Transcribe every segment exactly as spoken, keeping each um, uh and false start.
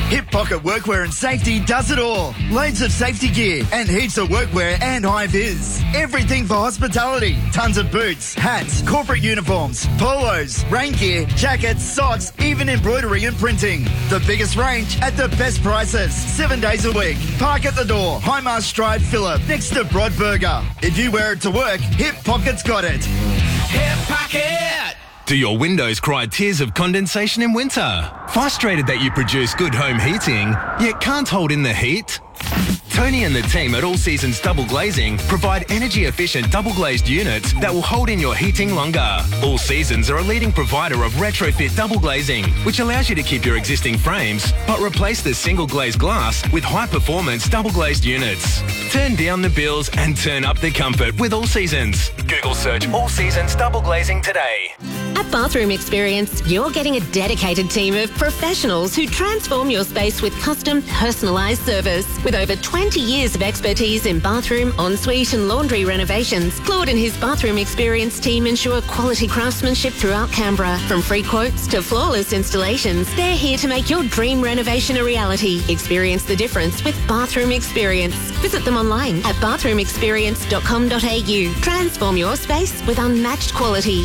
Hip Pocket Workwear and Safety does it all. Loads of safety gear and heaps of workwear and high vis. Everything for hospitality. Tons of boots, hats, corporate uniforms, polos, rain gear, jackets, socks, even embroidery and printing. The biggest range at the best prices. Seven days a week. Park at the door. Highmast Drive, Phillip, next to Broadburger. If you wear it to work, Hip Pocket's got it. Hip Pocket! Do your windows cry tears of condensation in winter? Frustrated that you produce good home heating, yet can't hold in the heat? Tony and the team at All Seasons Double Glazing provide energy-efficient double-glazed units that will hold in your heating longer. All Seasons are a leading provider of retrofit double glazing, which allows you to keep your existing frames, but replace the single-glazed glass with high-performance double-glazed units. Turn down the bills and turn up the comfort with All Seasons. Google search All Seasons Double Glazing today. At Bathroom Experience, you're getting a dedicated team of professionals who transform your space with custom, personalised service. With over twenty years of expertise in bathroom, ensuite and laundry renovations, Claude and his Bathroom Experience team ensure quality craftsmanship throughout Canberra. From free quotes to flawless installations, they're here to make your dream renovation a reality. Experience the difference with Bathroom Experience. Visit them online at bathroom experience dot com dot a u. Transform your space with unmatched quality.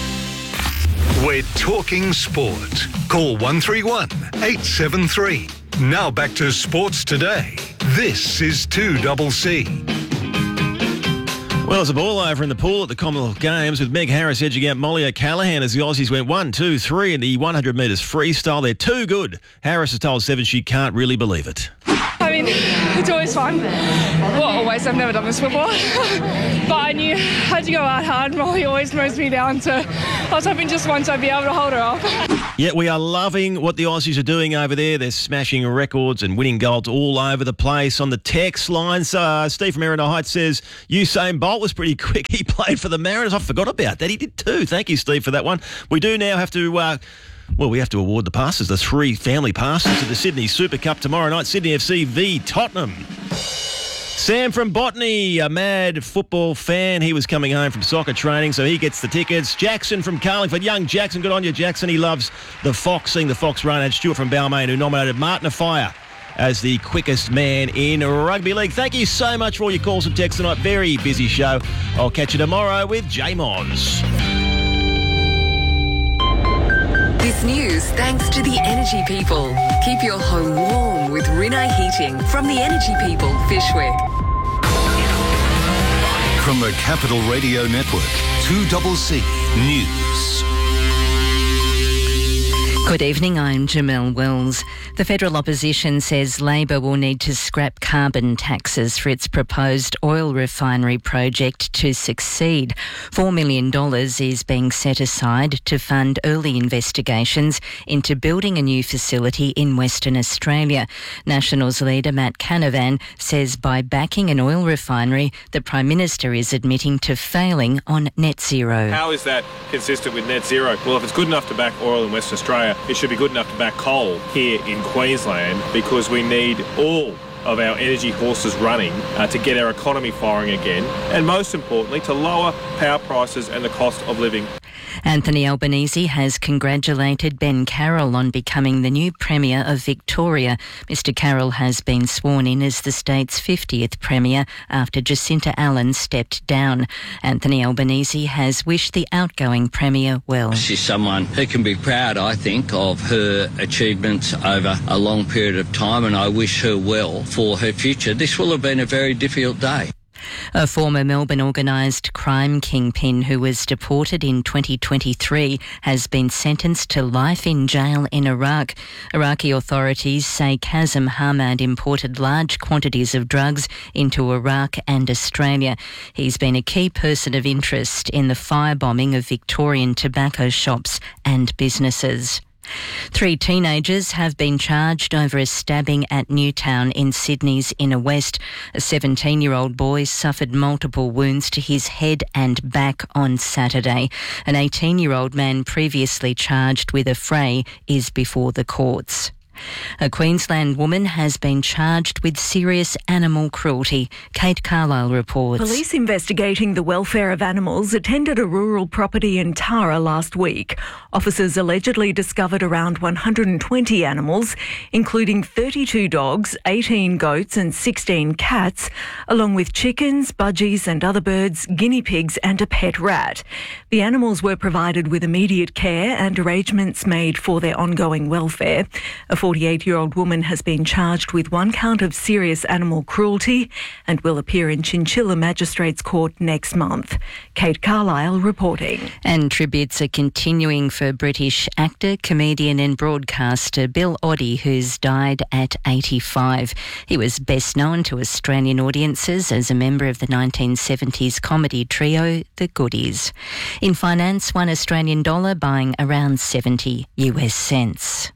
We're talking sport. Call one three one, eight seven three. Now back to Sports Today. This is two C C. Well, there's a ball over in the pool at the Commonwealth Games with Meg Harris edging out Molly O'Callaghan as the Aussies went one, two, three in the one hundred metres freestyle. They're too good. Harris has told Seven she can't really believe it. I mean, it's always fun. Well, always. I've never done this before. But I knew I had to go out hard. Molly always mows me down, so I was hoping just once I'd be able to hold her off. Yeah, we are loving what the Aussies are doing over there. They're smashing records and winning goals all over the place. On the text lines, uh, Steve from Erina Heights says, Usain Bolt was pretty quick. He played for the Mariners. I forgot about that. He did too. Thank you, Steve, for that one. We do now have to... Uh, Well, we have to award the passes, the three family passes to the Sydney Super Cup tomorrow night. Sydney F C v Tottenham. Sam from Botany, a mad football fan. He was coming home from soccer training, so he gets the tickets. Jackson from Carlingford. Young Jackson, good on you, Jackson. He loves the Fox, seeing the Fox run. And Stuart from Balmain, who nominated Martin Afire as the quickest man in rugby league. Thank you so much for all your calls and texts tonight. Very busy show. I'll catch you tomorrow with J Mons. This news thanks to the Energy People. Keep your home warm with Rinnai Heating from the Energy People, Fishwick. From the Capital Radio Network, two C C News. Good evening, I'm Jamelle Wells. The federal opposition says Labor will need to scrap carbon taxes for its proposed oil refinery project to succeed. Four million dollars is being set aside to fund early investigations into building a new facility in Western Australia. Nationals leader Matt Canavan says by backing an oil refinery, the Prime Minister is admitting to failing on net zero. How is that consistent with net zero? Well, if it's good enough to back oil in Western Australia, it should be good enough to back coal here in Queensland, because we need all of our energy horses running uh, to get our economy firing again, and most importantly, to lower power prices and the cost of living. Anthony Albanese has congratulated Ben Carroll on becoming the new Premier of Victoria. Mister Carroll has been sworn in as the state's fiftieth Premier after Jacinta Allen stepped down. Anthony Albanese has wished the outgoing Premier well. She's someone who can be proud, I think, of her achievements over a long period of time, and I wish her well for her future. This will have been a very difficult day. A former Melbourne organised crime kingpin who was deported in twenty twenty-three has been sentenced to life in jail in Iraq. Iraqi authorities say Kazem Hamad imported large quantities of drugs into Iraq and Australia. He's been a key person of interest in the firebombing of Victorian tobacco shops and businesses. Three teenagers have been charged over a stabbing at Newtown in Sydney's Inner West. A seventeen-year-old boy suffered multiple wounds to his head and back on Saturday. An eighteen-year-old man previously charged with a fray is before the courts. A Queensland woman has been charged with serious animal cruelty. Kate Carlisle reports. Police investigating the welfare of animals attended a rural property in Tara last week. Officers allegedly discovered around one hundred twenty animals, including thirty-two dogs, eighteen goats and sixteen cats, along with chickens, budgies and other birds, guinea pigs and a pet rat. The animals were provided with immediate care and arrangements made for their ongoing welfare. A forty-eight-year-old woman has been charged with one count of serious animal cruelty and will appear in Chinchilla Magistrates Court next month. Kate Carlisle reporting. And tributes are continuing for British actor, comedian and broadcaster Bill Oddie, who's died at eighty-five. He was best known to Australian audiences as a member of the nineteen seventies comedy trio The Goodies. In finance, one Australian dollar buying around seventy US cents.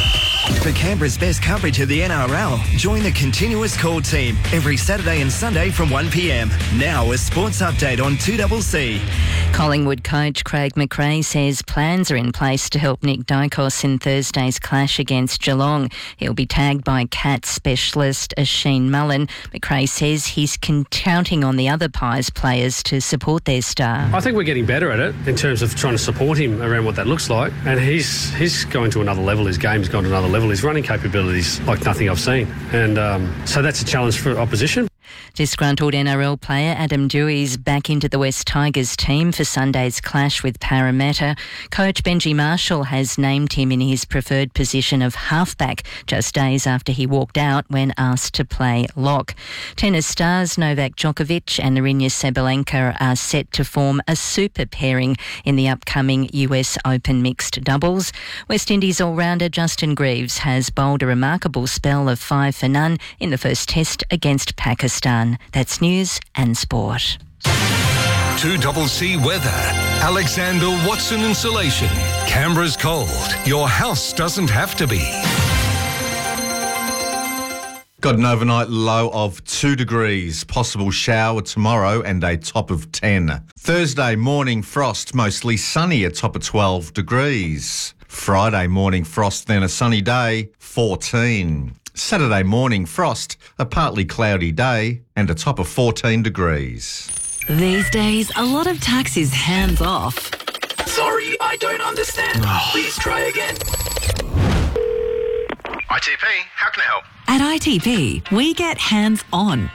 For Canberra's best coverage of the N R L, join the Continuous Call team every Saturday and Sunday from one p m. Now a sports update on two C C. Collingwood coach Craig McRae says plans are in place to help Nick Dykos in Thursday's clash against Geelong. He'll be tagged by Cats specialist Sheen Mullen. McRae says he's counting on the other Pies players to support their star. I think we're getting better at it in terms of trying to support him around what that looks like. And he's he's going to another level. His game's gone to another level. His running capabilities like nothing I've seen. And um, so that's a challenge for opposition. Disgruntled N R L player Adam Dewey's back into the West Tigers team for Sunday's clash with Parramatta. Coach Benji Marshall has named him in his preferred position of halfback just days after he walked out when asked to play lock. Tennis stars Novak Djokovic and Aryna Sabalenka are set to form a super pairing in the upcoming U S Open mixed doubles. West Indies all-rounder Justin Greaves has bowled a remarkable spell of five for none in the first test against Pakistan. That's news and sport. two C C weather. Alexander Watson Insulation. Canberra's cold. Your house doesn't have to be. Got an overnight low of two degrees. Possible shower tomorrow and a top of ten. Thursday morning frost, mostly sunny, a top of twelve degrees. Friday morning frost, then a sunny day, fourteen. Saturday morning frost, a partly cloudy day and a top of fourteen degrees. These days, a lot of tax is hands off. Sorry, I don't understand. Please try again. I T P, how can I help? At I T P, we get hands on.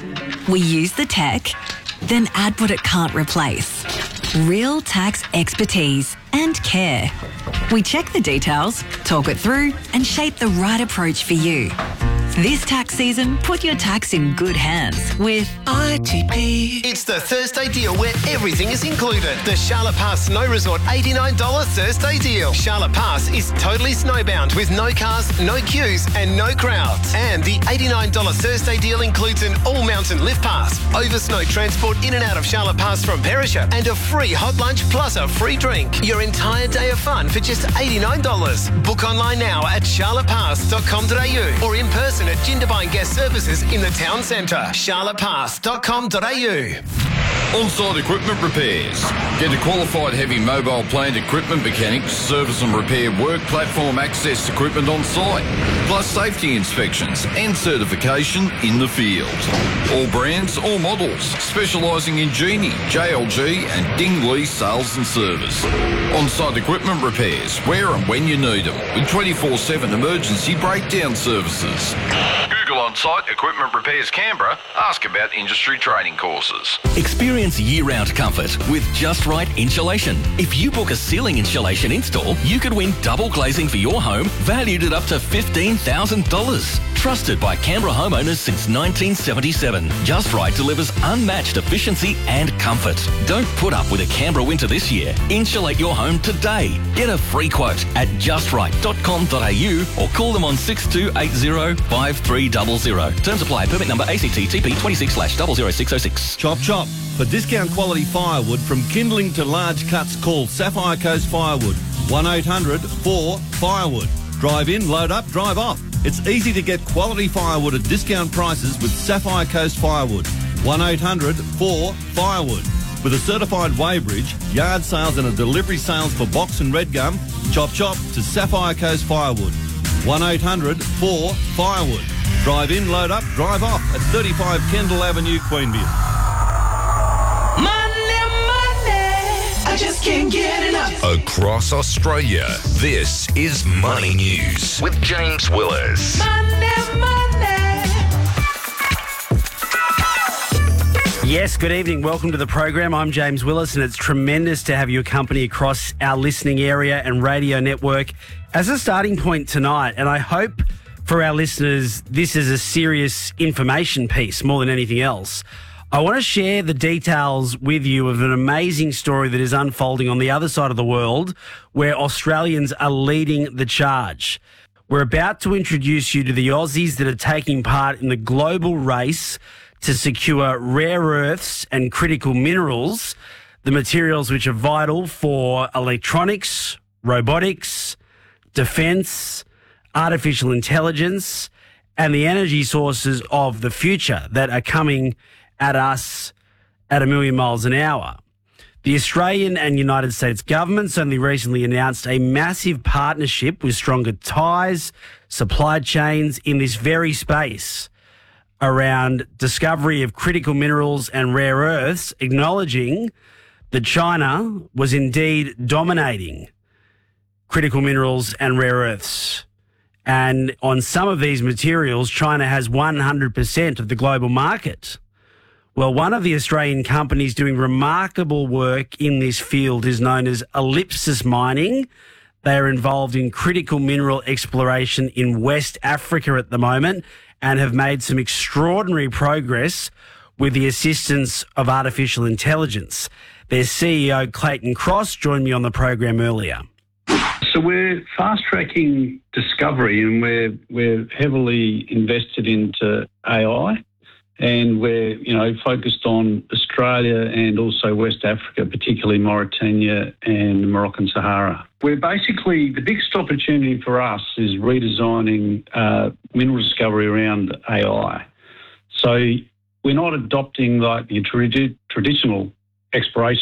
We use the tech, then add what it can't replace. Real tax expertise and care. We check the details, talk it through, and shape the right approach for you. This tax season, put your tax in good hands with I T P. It's the Thursday deal where everything is included. The Charlotte Pass Snow Resort eighty-nine dollars Thursday deal. Charlotte Pass is totally snowbound with no cars, no queues and no crowds. And the eighty-nine dollars Thursday deal includes an all-mountain lift pass, over snow transport in and out of Charlotte Pass from Perisher, and a free hot lunch plus a free drink. Your entire day of fun for just eighty-nine dollars. Book online now at charlotte pass dot com dot a u or in person at Jindabyne Guest Services in the town centre. charlotte pass dot com dot a u. On-site equipment repairs. Get a qualified heavy mobile plant equipment mechanic to service and repair work platform access equipment on site, plus safety inspections and certification in the field. All brands, all models, specialising in Genie, J L G and Dingley sales and service. On-site equipment repairs, where and when you need them, with twenty-four seven emergency breakdown services. Google on-site equipment repairs Canberra. Ask about industry training courses. Experience year-round comfort with Just Right Insulation. If you book a ceiling insulation install, you could win double glazing for your home, valued at up to fifteen thousand dollars. Trusted by Canberra homeowners since nineteen seventy-seven. Just Right delivers unmatched efficiency and comfort. Don't put up with a Canberra winter this year. Insulate your home today. Get a free quote at just right dot com dot a u or call them on six two eight zero five three zero zero. Terms apply. Permit number A C T T P twenty-six slash zero zero six zero six. Chop chop. For discount quality firewood from kindling to large cuts, call Sapphire Coast Firewood. one eight hundred four firewood. Drive in, load up, drive off. It's easy to get quality firewood at discount prices with Sapphire Coast Firewood. one eight hundred four firewood. With a certified weighbridge, yard sales and a delivery sales for box and red gum, chop chop to Sapphire Coast Firewood. one eight hundred four firewood. Drive in, load up, drive off at thirty-five Kendall Avenue, Queenville. Money, money, I just can't get enough. Across Australia, this is Money News with James Willis. Money, money. Yes, good evening. Welcome to the program. I'm James Willis, and it's tremendous to have your company across our listening area and radio network as a starting point tonight. And I hope for our listeners, this is a serious information piece more than anything else. I want to share the details with you of an amazing story that is unfolding on the other side of the world, where Australians are leading the charge. We're about to introduce you to the Aussies that are taking part in the global race to secure rare earths and critical minerals, the materials which are vital for electronics, robotics, defence, artificial intelligence, and the energy sources of the future that are coming at us at a million miles an hour. The Australian and United States governments only recently announced a massive partnership with stronger ties, supply chains in this very space around discovery of critical minerals and rare earths, acknowledging that China was indeed dominating critical minerals and rare earths. And on some of these materials, China has one hundred percent of the global market. Well, one of the Australian companies doing remarkable work in this field is known as Ellipsis Mining. They are involved in critical mineral exploration in West Africa at the moment and have made some extraordinary progress with the assistance of artificial intelligence. Their C E O, Clayton Cross, joined me on the program earlier. So we're fast-tracking discovery, and we're we're heavily invested into A I, and we're you know focused on Australia and also West Africa, particularly Mauritania and the Moroccan Sahara. We're basically, the biggest opportunity for us is redesigning uh, mineral discovery around A I. So we're not adopting like the tradi- traditional exploration